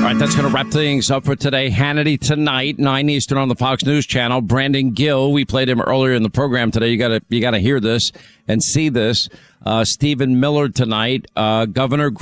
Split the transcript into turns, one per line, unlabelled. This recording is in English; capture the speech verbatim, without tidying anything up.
right, that's going to wrap things up for today. Hannity tonight, nine Eastern on the Fox News Channel. Brandon Gill, we played him earlier in the program today. You got to you got to hear this and see this. Uh, Stephen Miller tonight. Uh, Governor